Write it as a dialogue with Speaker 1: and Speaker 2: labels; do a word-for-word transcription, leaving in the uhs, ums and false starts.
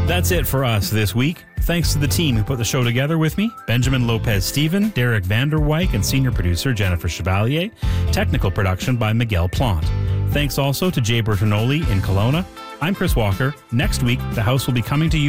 Speaker 1: That's it for us this week. Thanks to the team who put the show together with me, Benjamin Lopez-Steven, Derek Vanderwyk, and senior producer Jennifer Chevalier. Technical production by Miguel Plant. Thanks also to Jay Bertonoli in Kelowna. I'm Chris Walker. Next week, the house will be coming to you